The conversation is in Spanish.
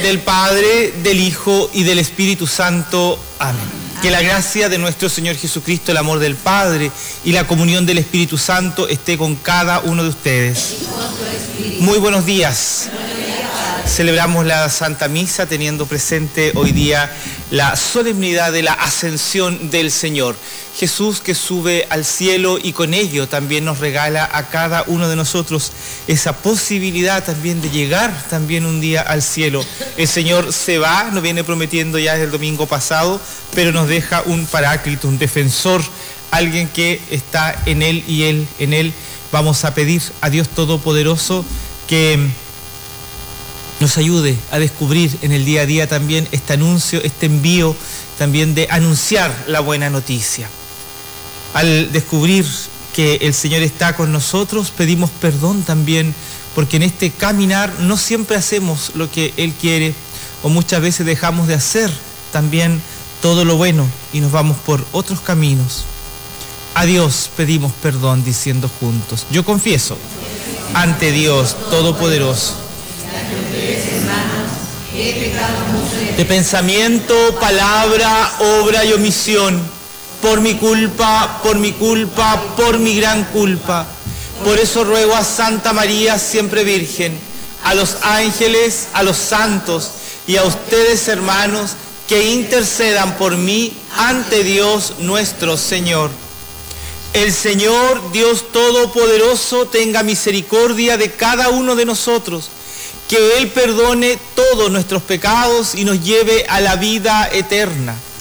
del Padre, del Hijo y del Espíritu Santo. Amén. Que la gracia de nuestro Señor Jesucristo, el amor del Padre y la comunión del Espíritu Santo esté con cada uno de ustedes. Muy buenos días. Celebramos la Santa Misa teniendo presente hoy día la solemnidad de la ascensión del Señor. Jesús que sube al cielo y con ello también nos regala a cada uno de nosotros esa posibilidad también de llegar también un día al cielo. El Señor se va, nos viene prometiendo ya desde el domingo pasado, pero nos deja un paráclito, un defensor, alguien que está en Él y Él en Él. Vamos a pedir a Dios Todopoderoso que nos ayude a descubrir en el día a día también este anuncio, este envío también de anunciar la buena noticia. Al descubrir que el Señor está con nosotros, pedimos perdón también, porque en este caminar no siempre hacemos lo que Él quiere, o muchas veces dejamos de hacer también todo lo bueno y nos vamos por otros caminos. A Dios pedimos perdón diciendo juntos: yo confieso ante Dios Todopoderoso de pensamiento, palabra, obra y omisión, por mi culpa, por mi gran culpa. Por eso ruego a Santa María, siempre Virgen, a los ángeles, a los santos y a ustedes, hermanos, que intercedan por mí ante Dios nuestro Señor. El Señor, Dios Todopoderoso, tenga misericordia de cada uno de nosotros, que Él perdone todos nuestros pecados y nos lleve a la vida eterna.